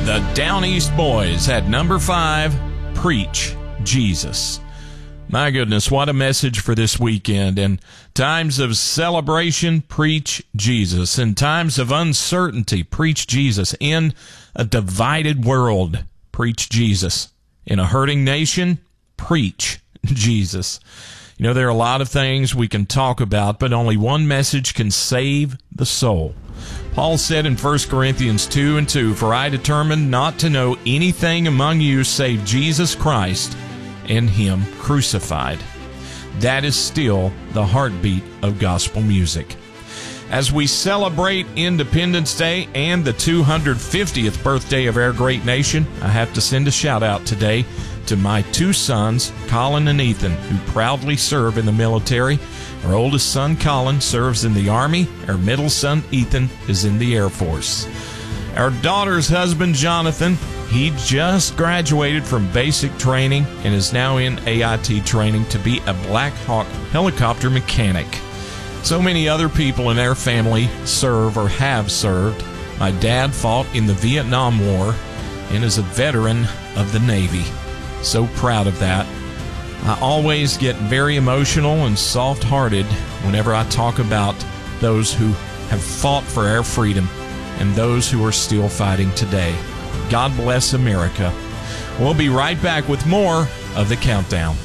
The Down East Boys had number 5, Preach Jesus. My goodness, what a message for this weekend. In times of celebration, preach Jesus. In times of uncertainty, preach Jesus. In a divided world, preach Jesus. In a hurting nation, preach Jesus. You know, there are a lot of things we can talk about, but only one message can save the soul. Paul said in 1 Corinthians 2:2, "For I determined not to know anything among you save Jesus Christ and Him crucified." That is still the heartbeat of gospel music. As we celebrate Independence Day and the 250th birthday of our great nation, I have to send a shout out today to my 2 sons, Colin and Ethan, who proudly serve in the military. Our oldest son, Colin, serves in the Army. Our middle son, Ethan, is in the Air Force. Our daughter's husband, Jonathan, he just graduated from basic training and is now in AIT training to be a Black Hawk helicopter mechanic. So many other people in our family serve or have served. My dad fought in the Vietnam War and is a veteran of the Navy. So proud of that. I always get very emotional and soft-hearted whenever I talk about those who have fought for our freedom and those who are still fighting today. God bless America. We'll be right back with more of The Countdown.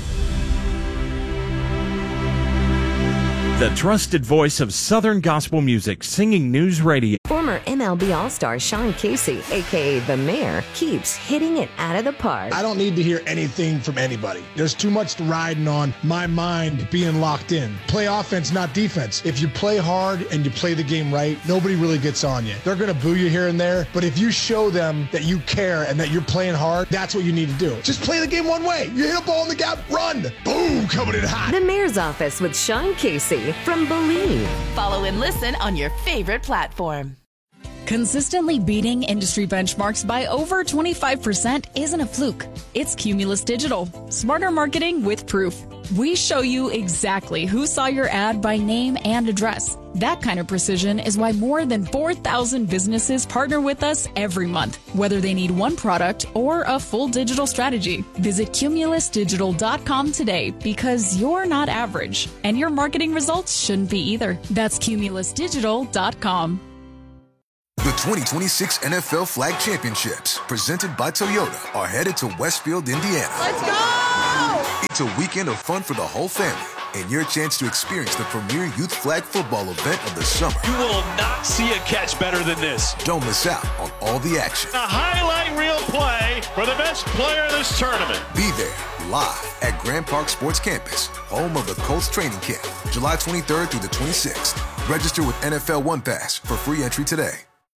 The trusted voice of Southern gospel music, Singing News Radio. Former MLB All-Star Sean Casey, a.k.a. The Mayor, keeps hitting it out of the park. I don't need to hear anything from anybody. There's too much riding on my mind being locked in. Play offense, not defense. If you play hard and you play the game right, nobody really gets on you. They're going to boo you here and there, but if you show them that you care and that you're playing hard, that's what you need to do. Just play the game one way. You hit a ball in the gap, run. Boom, coming in hot. The Mayor's Office with Sean Casey from Believe. Follow and listen on your favorite platform. Consistently beating industry benchmarks by over 25% isn't a fluke. It's Cumulus Digital. Smarter marketing with proof. We show you exactly who saw your ad by name and address. That kind of precision is why more than 4,000 businesses partner with us every month, whether they need one product or a full digital strategy. Visit cumulusdigital.com today because you're not average, and your marketing results shouldn't be either. That's cumulusdigital.com. The 2026 NFL Flag Championships, presented by Toyota, are headed to Westfield, Indiana. Let's go! It's a weekend of fun for the whole family and your chance to experience the premier youth flag football event of the summer. You will not see a catch better than this. Don't miss out on all the action. A highlight reel play for the best player in this tournament. Be there live at Grand Park Sports Campus, home of the Colts training camp, July 23rd through the 26th. Register with NFL One Pass for free entry today.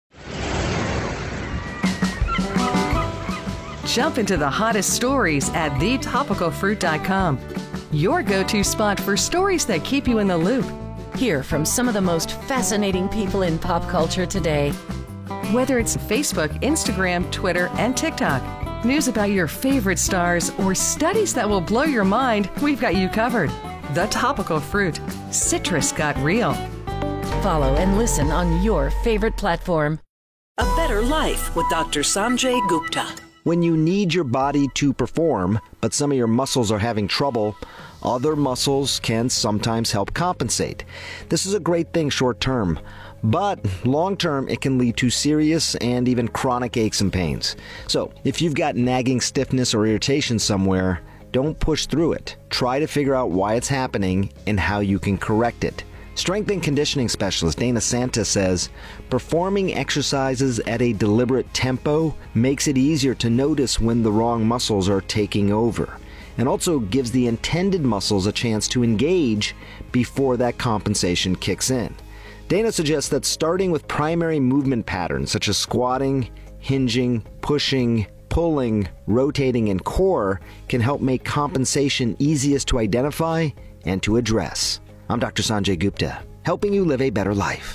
Jump into the hottest stories at thetopicalfruit.com. Your go-to spot for stories that keep you in the loop. Hear from some of the most fascinating people in pop culture today. Whether it's Facebook, Instagram, Twitter, and TikTok, news about your favorite stars, or studies that will blow your mind, we've got you covered. The Topical Fruit. Citrus got real. Follow and listen on your favorite platform. A Better Life with Dr. Sanjay Gupta. When you need your body to perform, but some of your muscles are having trouble, other muscles can sometimes help compensate. This is a great thing short term, but long term it can lead to serious and even chronic aches and pains. So if you've got nagging stiffness or irritation somewhere, don't push through it. Try to figure out why it's happening and how you can correct it. Strength and conditioning specialist Dana Santa says, performing exercises at a deliberate tempo makes it easier to notice when the wrong muscles are taking over, and also gives the intended muscles a chance to engage before that compensation kicks in. Dana suggests that starting with primary movement patterns such as squatting, hinging, pushing, pulling, rotating, and core can help make compensation easiest to identify and to address. I'm Dr. Sanjay Gupta, helping you live a better life.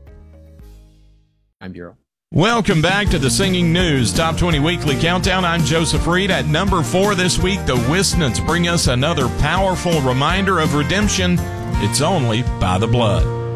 I'm Bureau. Welcome back to the Singing News Top 20 Weekly Countdown. I'm Joseph Reed. At number 4 this week, the Wisnants bring us another powerful reminder of redemption. It's only by the blood.